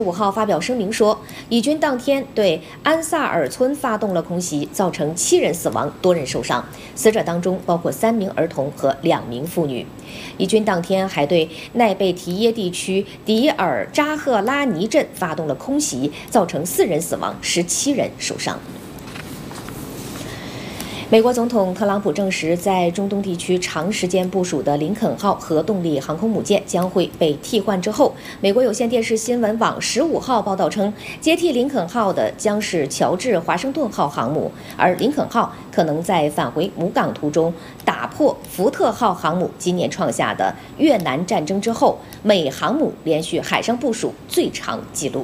5号发表声明说，以军当天对安萨尔村发动了空袭，造成7人死亡，多人受伤，死者当中包括3名儿童和2名妇女。以军当天还对奈贝提耶地区迪尔扎赫拉尼镇发动了空袭，造成4人死亡，17人受伤。美国总统特朗普证实，在中东地区长时间部署的林肯号核动力航空母舰将会被替换之后，美国有线电视新闻网15号报道称，接替林肯号的将是乔治华盛顿号航母，而林肯号可能在返回母港途中打破福特号航母今年创下的越南战争之后美航母连续海上部署最长纪录。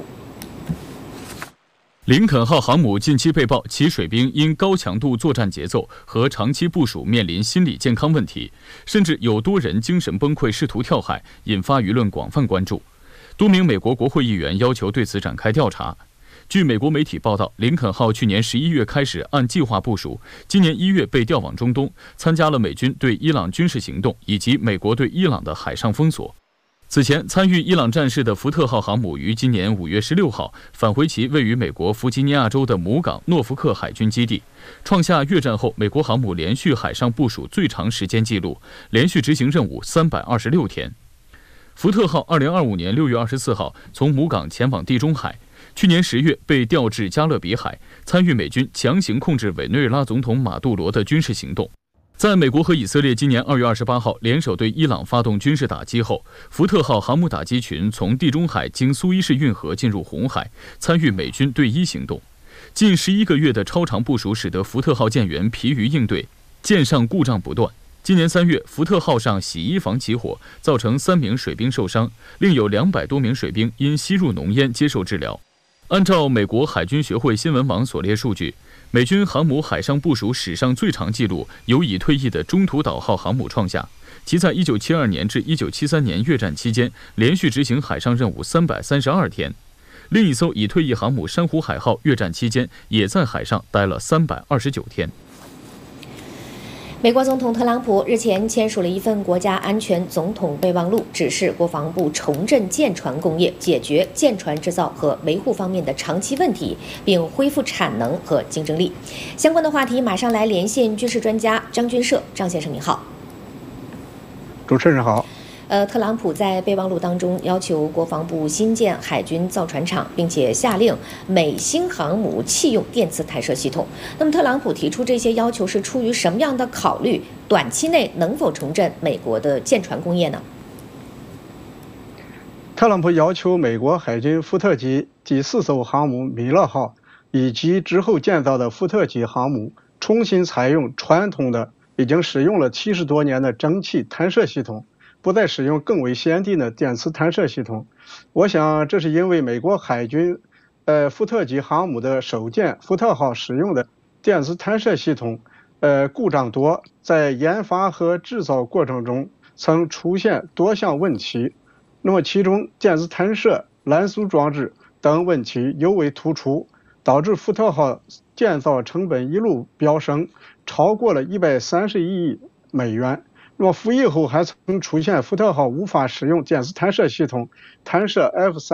林肯号航母近期被曝，其水兵因高强度作战节奏和长期部署面临心理健康问题，甚至有多人精神崩溃，试图跳海，引发舆论广泛关注。多名美国国会议员要求对此展开调查。据美国媒体报道，林肯号去年11月开始按计划部署，今年1月被调往中东，参加了美军对伊朗军事行动以及美国对伊朗的海上封锁。此前，参与伊朗战事的福特号航母于今年5月16号返回其位于美国弗吉尼亚州的母港诺福克海军基地，创下越战后美国航母连续海上部署最长时间纪录，连续执行任务326天。福特号2025年6月24号从母港前往地中海，去年10月被调至加勒比海，参与美军强行控制委内瑞拉总统马杜罗的军事行动。在美国和以色列今年2月28号联手对伊朗发动军事打击后，福特号航母打击群从地中海经苏伊士运河进入红海，参与美军对伊行动。近11个月的超长部署使得福特号舰员疲于应对，舰上故障不断。今年3月，福特号上洗衣房起火，造成3名水兵受伤，另有200多名水兵因吸入浓烟接受治疗。按照美国海军学会新闻网所列数据，美军航母海上部署史上最长纪录由已退役的中途岛号航母创下，其在1972年至1973年越战期间连续执行海上任务332天。另一艘已退役航母珊瑚海号越战期间也在海上待了329天。 美国总统特朗普日前签署了一份国家安全总统备忘录，指示国防部重振舰船工业，解决舰船制造和维护方面的长期问题，并恢复产能和竞争力。相关的话题，马上来连线军事专家张军社。张先生您好。 主持人好。 特朗普在备忘录当中要求国防部新建海军造船厂，并且下令美新航母弃用电磁弹射系统。那么，特朗普提出这些要求是出于什么样的考虑？短期内能否重振美国的舰船工业呢？ 特朗普要求美国海军福特级第4艘航母米勒号以及之后建造的福特级航母重新采用传统的已经使用了70多年的蒸汽弹射系统，不再使用更为先进的电磁弹射系统。我想这是因为美国海军福特级航母的首舰福特号使用的电磁弹射系统故障多，在研发和制造过程中曾出现多项问题。那么其中电磁弹射、拦阻装置等问题尤为突出，导致福特号建造成本一路飙升，超过了131亿美元。那么服役后还曾出现福特号无法使用电磁弹射系统弹射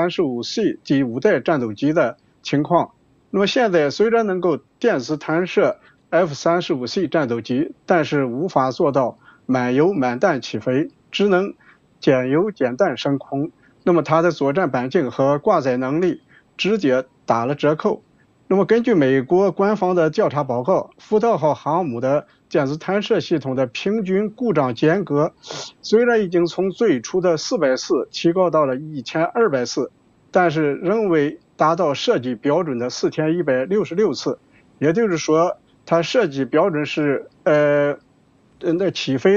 F-35C 第5代战斗机的情况。那么现在虽然能够电磁弹射 F-35C 战斗机，但是无法做到满油满弹起飞，只能减油减弹升空。那么它的作战半径和挂载能力直接打了折扣。那么根据美国官方的调查报告，福特号航母的电磁弹射系统的平均故障间隔虽然已经从最初的400次提高到了1200次，但是仍未达到设计标准的4166次。也就是说，它设计标准是起飞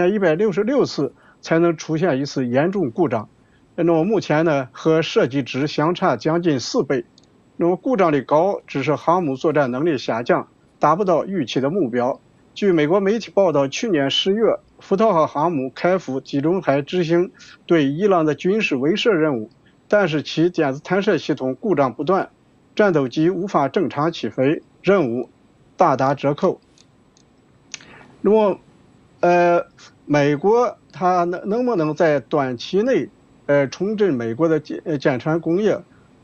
4166次才能出现一次严重故障。那么目前呢，和设计值相差将近4倍。那么故障率高只是航母作战能力下降，达不到预期的目标。据美国媒体报道，去年10月，福特号航母开赴地中海执行对伊朗的军事威慑任务，但是其电磁弹射系统故障不断，战斗机无法正常起飞，任务大打折扣。那么，美国它能不能在短期内重振美国的舰船工业？